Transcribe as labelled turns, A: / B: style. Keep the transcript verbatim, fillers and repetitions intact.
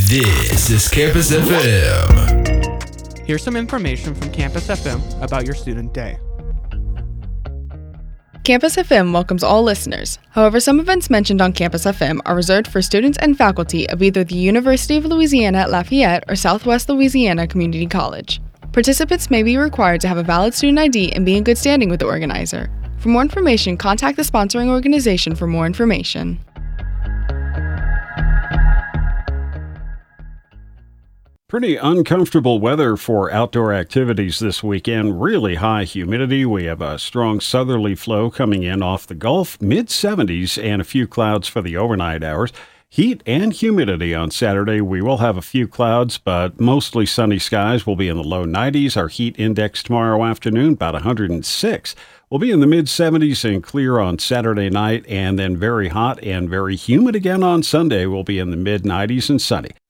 A: This is Campus F M.
B: Here's some information from Campus F M about your student day.
C: Campus F M welcomes all listeners. However, some events mentioned on Campus F M are reserved for students and faculty of either the University of Louisiana at Lafayette or Southwest Louisiana Community College. Participants may be required to have a valid student I D and be in good standing with the organizer. For more information, contact the sponsoring organization for more information.
D: Pretty uncomfortable weather for outdoor activities this weekend. Really high humidity. We have a strong southerly flow coming in off the Gulf, mid seventies, and a few clouds for the overnight hours. Heat and humidity on Saturday. We will have a few clouds, but mostly sunny skies. Will be in the low nineties. Our heat index tomorrow afternoon, about one hundred six. We'll be in the mid seventies and clear on Saturday night, and then very hot and very humid again on Sunday. We'll be in the mid nineties and sunny.